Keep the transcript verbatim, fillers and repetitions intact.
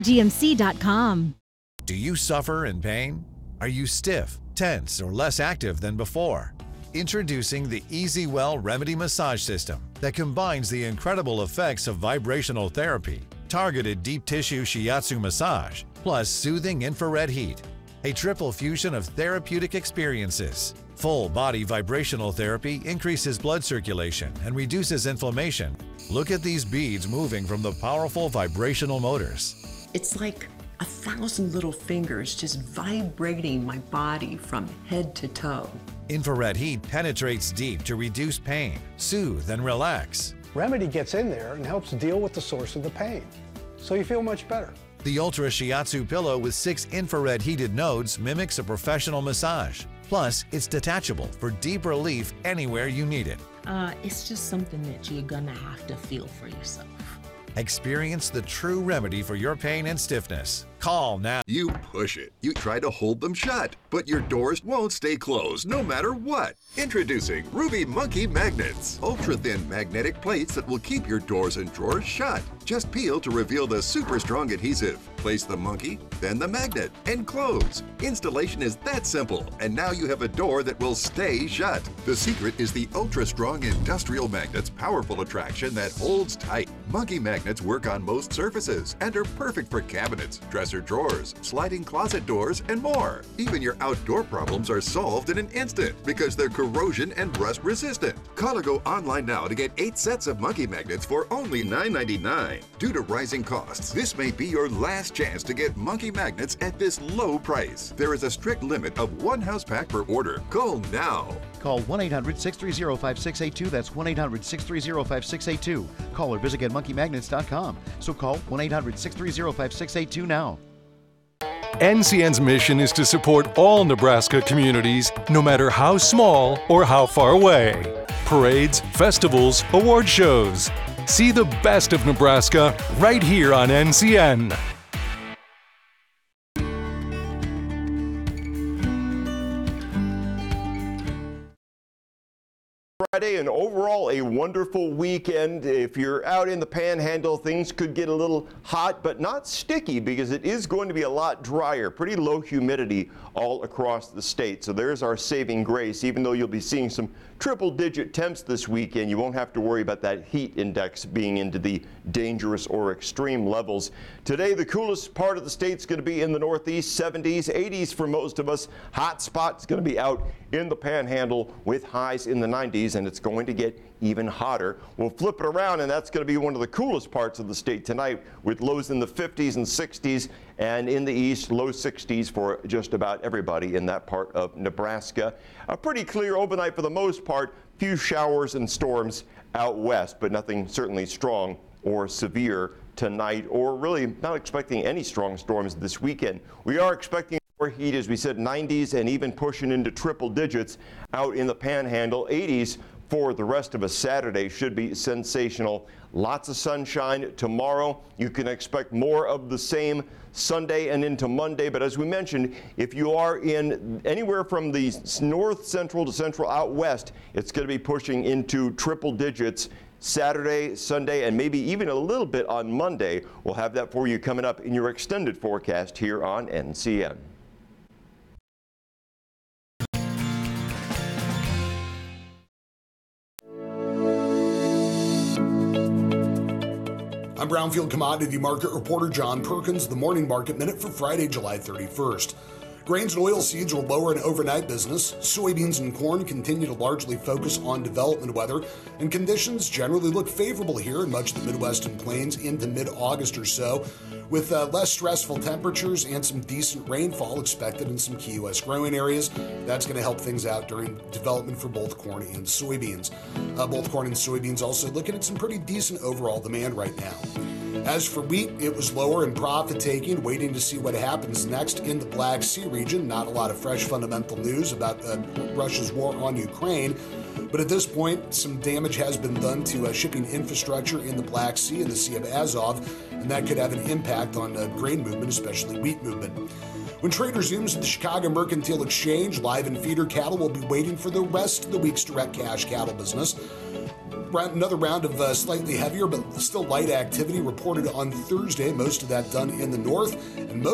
G M C dot com. Do you suffer in pain? Are you stiff, tense, or less active than before? Introducing the EasyWell Remedy Massage System that combines the incredible effects of vibrational therapy, targeted deep tissue shiatsu massage, plus soothing infrared heat. A triple fusion of therapeutic experiences. Full body vibrational therapy increases blood circulation and reduces inflammation. Look at these beads moving from the powerful vibrational motors. It's like a thousand little fingers just vibrating my body from head to toe. Infrared heat penetrates deep to reduce pain, soothe, and relax. Remedy gets in there and helps deal with the source of the pain, so you feel much better. The Ultra Shiatsu pillow with six infrared heated nodes mimics a professional massage. Plus, it's detachable for deep relief anywhere you need it. Uh, it's just something that you're gonna have to feel for yourself. Experience the true remedy for your pain and stiffness. Call now. You push it. You try to hold them shut, but your doors won't stay closed no matter what. Introducing Ruby Monkey Magnets. Ultra-thin magnetic plates that will keep your doors and drawers shut. Just peel to reveal the super strong adhesive. Place the monkey, then the magnet, and close. Installation is that simple, and now you have a door that will stay shut. The secret is the ultra-strong industrial magnet's powerful attraction that holds tight. Monkey magnets work on most surfaces and are perfect for cabinets, dresser drawers, sliding closet doors, and more. Even your outdoor problems are solved in an instant because they're corrosion and rust resistant. Call or go online now to get eight sets of monkey magnets for only nine ninety-nine. Due to rising costs, this may be your last chance to get monkey magnets at this low price. There is a strict limit of one house pack per order. Call now. Call one eight hundred, six three zero, five six eight two. That's one eight hundred, six three zero, five six eight two. Call or visit get monkey magnets dot com. So call one eight hundred, six three zero, five six eight two now. N C N's mission is to support all Nebraska communities, no matter how small or how far away. Parades, festivals, award shows. See the best of Nebraska right here on N C N. Friday, and overall a wonderful weekend. If you're out in the Panhandle, things could get a little hot, but not sticky because it is going to be a lot drier. Pretty low humidity all across the state. So there's our saving grace. Even though you'll be seeing some triple-digit temps this weekend, you won't have to worry about that heat index being into the dangerous or extreme levels. Today, the coolest part of the state's going to be in the northeast, seventies, eighties for most of us. Hot spot's going to be out in the Panhandle with highs in the nineties, and it's going to get even hotter. We'll flip it around, and that's going to be one of the coolest parts of the state tonight with lows in the fifties and sixties, and in the east, low sixties for just about everybody in that part of Nebraska. A pretty clear overnight for the most part. Few showers and storms out west, but nothing certainly strong or severe tonight, or really not expecting any strong storms this weekend. We are expecting more heat, as we said, nineties and even pushing into triple digits out in the Panhandle. eighties for the rest of a Saturday should be sensational. Lots of sunshine tomorrow. You can expect more of the same Sunday and into Monday. But as we mentioned, if you are in anywhere from the north central to central out west, it's going to be pushing into triple digits Saturday, Sunday, and maybe even a little bit on Monday. We'll have that for you coming up in your extended forecast here on N C N. I'm Brownfield Commodity Market Reporter John Perkins, the Morning Market Minute for Friday, July thirty-first. Grains and oilseeds were lower in overnight business. Soybeans and corn continue to largely focus on development weather, and conditions generally look favorable here in much of the Midwest and Plains into mid-August or so, with uh, less stressful temperatures and some decent rainfall expected in some key U S growing areas. That's going to help things out during development for both corn and soybeans. Uh, both corn and soybeans also looking at some pretty decent overall demand right now. As for wheat, it was lower in profit-taking, waiting to see what happens next in the Black Sea region. Not a lot of fresh fundamental news about uh, Russia's war on Ukraine, but at this point, some damage has been done to uh, shipping infrastructure in the Black Sea and the Sea of Azov, and that could have an impact on uh, grain movement, especially wheat movement. When trade resumes at the Chicago Mercantile Exchange, live and feeder cattle will be waiting for the rest of the week's direct cash cattle business. another round of uh, slightly heavier but still light activity reported on Thursday, most of that done in the north, and most